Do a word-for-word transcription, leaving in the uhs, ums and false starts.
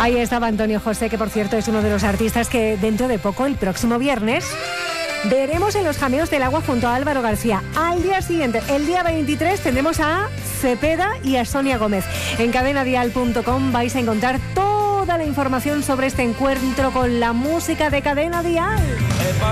Ahí estaba Antonio José, que por cierto es uno de los artistas que dentro de poco, el próximo viernes, veremos en los Jameos del Agua junto a Álvaro García. Al día siguiente, el día veintitrés, tendremos a Cepeda y a Sonia Gómez. En cadena dial punto com vais a encontrar toda la información sobre este encuentro con la música de Cadena Dial.